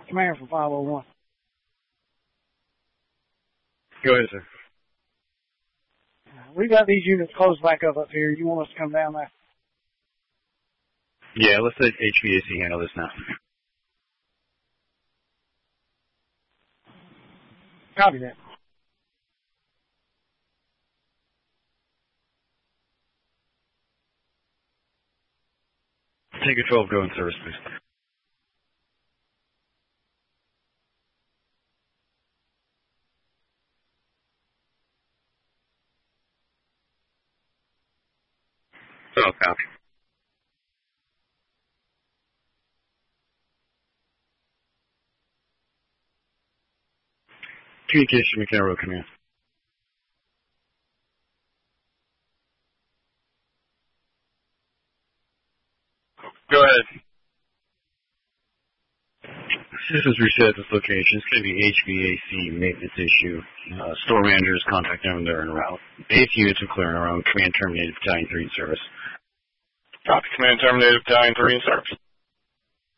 command for 501. Go ahead, sir. We got these units closed back up here. You want us to come down there? Yeah, let's let HVAC handle this now. Copy that. Take a 12, go in service, please. Oh, copy. Communication, McKenna Road Command. Go ahead. Systems reset at this location. It's going to be HVAC maintenance issue. Store managers contact them. They're en route. Base units are clearing our own. Command terminated. Battalion 3 in service. Copy. Command terminated. Battalion 3 in service.